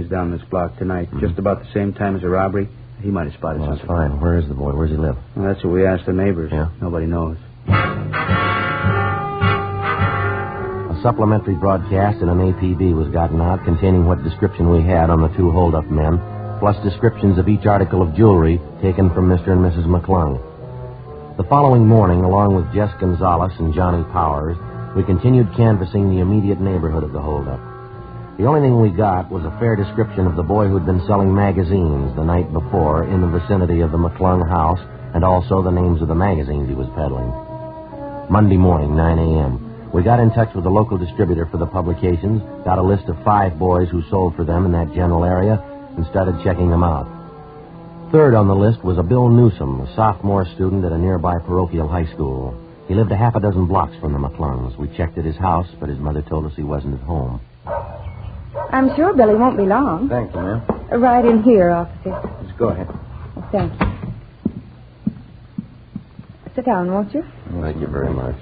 He's down this block tonight, just about the same time as the robbery. He might have spotted something. That's fine. Where is the boy? Where does he live? Well, that's what we asked the neighbors. Yeah? Nobody knows. A supplementary broadcast in an APB was gotten out containing what description we had on the two hold-up men, plus descriptions of each article of jewelry taken from Mr. and Mrs. McClung. The following morning, along with Jess Gonzalez and Johnny Powers, we continued canvassing the immediate neighborhood of the hold-up. The only thing we got was a fair description of the boy who'd been selling magazines the night before in the vicinity of the McClung house, and also the names of the magazines he was peddling. Monday morning, 9 a.m., we got in touch with the local distributor for the publications, got a list of 5 boys who sold for them in that general area, and started checking them out. Third on the list was a Bill Newsom, a sophomore student at a nearby parochial high school. He lived a half a dozen blocks from the McClungs. We checked at his house, but his mother told us he wasn't at home. I'm sure Billy won't be long. Thank you, ma'am. Right in here, officer. Just go ahead. Thank you. Sit down, won't you? Thank you very much.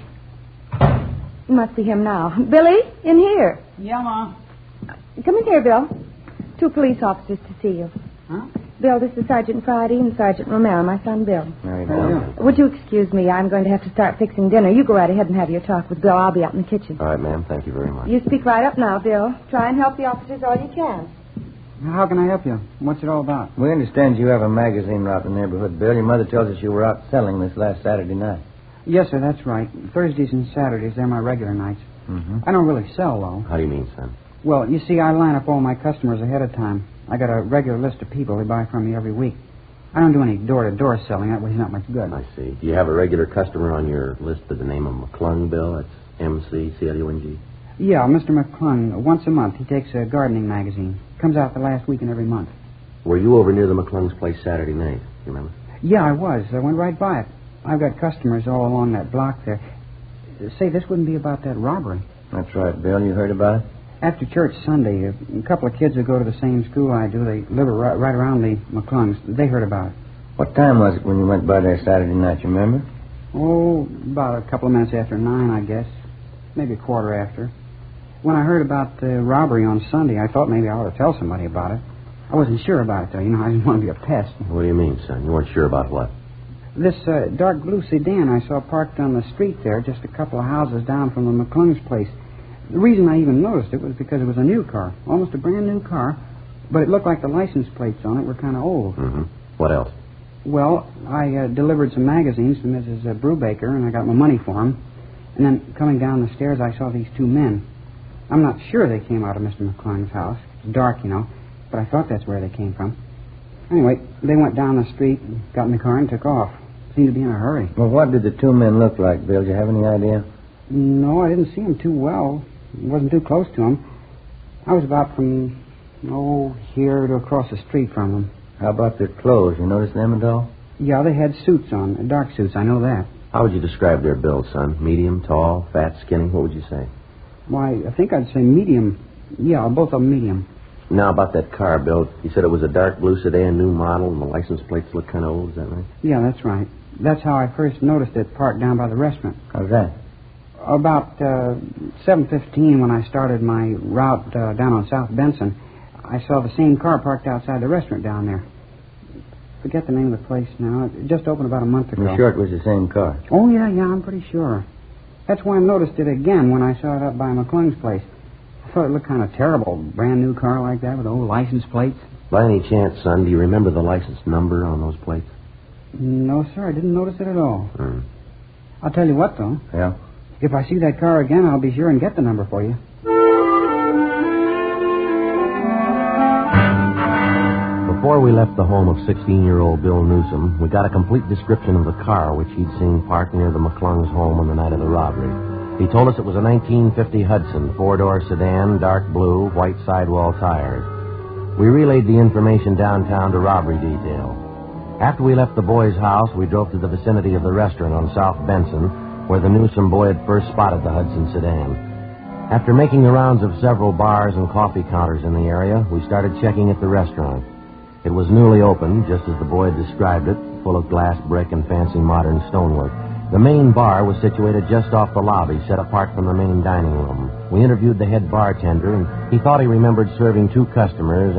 You must see him now. Billy, in here. Yeah, Ma. Come in here, Bill. 2 police officers to see you. Huh? Bill, this is Sergeant Friday and Sergeant Romero, my son Bill. Very good. Would you excuse me? I'm going to have to start fixing dinner. You go right ahead and have your talk with Bill. I'll be out in the kitchen. All right, ma'am. Thank you very much. You speak right up now, Bill. Try and help the officers all you can. How can I help you? What's it all about? We understand you have a magazine out in the neighborhood, Bill. Your mother tells us you were out selling this last Saturday night. Yes, sir, that's right. Thursdays and Saturdays, they're my regular nights. Mm-hmm. I don't really sell, though. How do you mean, son? Well, you see, I line up all my customers ahead of time. I got a regular list of people who buy from me every week. I don't do any door-to-door selling. That way, it's not much good. I see. Do you have a regular customer on your list by the name of McClung, Bill? That's McClung. Yeah, Mr. McClung. Once a month, he takes a gardening magazine. Comes out the last weekend every month. Were you over near the McClung's place Saturday night? You remember? Yeah, I was. I went right by it. I've got customers all along that block there. Say, this wouldn't be about that robbery. That's right, Bill. You heard about it? After church Sunday, a couple of kids who go to the same school I do, they live right around the McClungs. They heard about it. What time was it when you went by there Saturday night, you remember? Oh, about a couple of minutes after 9, I guess. Maybe a quarter after. When I heard about the robbery on Sunday, I thought maybe I ought to tell somebody about it. I wasn't sure about it, though. You know, I didn't want to be a pest. What do you mean, son? You weren't sure about what? This dark blue sedan I saw parked on the street there, just a couple of houses down from the McClung's place. The reason I even noticed it was because it was a new car, almost a brand new car, but it looked like the license plates on it were kind of old. Mm-hmm. What else? Well, I delivered some magazines to Mrs. Brubaker, and I got my money for them. And then coming down the stairs, I saw these 2 men. I'm not sure they came out of Mr. McClung's house. It's dark, you know, but I thought that's where they came from. Anyway, they went down the street, and got in the car, and took off. Seemed to be in a hurry. Well, what did the 2 men look like, Bill? Do you have any idea? No, I didn't see them too well. I wasn't too close to them. I was about from, here to across the street from them. How about their clothes? You notice them at all? Yeah, they had suits on, dark suits, I know that. How would you describe their build, son? Medium, tall, fat, skinny? What would you say? Why, I think I'd say medium. Yeah, both of them medium. Now, about that car, Bill, you said it was a dark blue sedan, new model, and the license plates look kind of old, is that right? Yeah, that's right. That's how I first noticed it parked down by the restaurant. How's that? About 7:15 when I started my route down on South Benson, I saw the same car parked outside the restaurant down there. Forget the name of the place now. It just opened about a month ago. You're sure it was the same car? Oh, yeah, I'm pretty sure. That's why I noticed it again when I saw it up by McClung's place. I thought it looked kind of terrible. Brand new car like that with old license plates. By any chance, son, do you remember the license number on those plates? No, sir, I didn't notice it at all. I'll tell you what, though. Yeah? If I see that car again, I'll be sure and get the number for you. Before we left the home of 16-year-old Bill Newsom, we got a complete description of the car which he'd seen parked near the McClung's home on the night of the robbery. He told us it was a 1950 Hudson, 4-door sedan, dark blue, white sidewall tires. We relayed the information downtown to robbery detail. After we left the boy's house, we drove to the vicinity of the restaurant on South Benson, where the Newsom boy had first spotted the Hudson sedan. After making the rounds of several bars and coffee counters in the area, we started checking at the restaurant. It was newly opened, just as the boy had described it, full of glass brick and fancy modern stonework. The main bar was situated just off the lobby, set apart from the main dining room. We interviewed the head bartender, and he thought he remembered serving 2 customers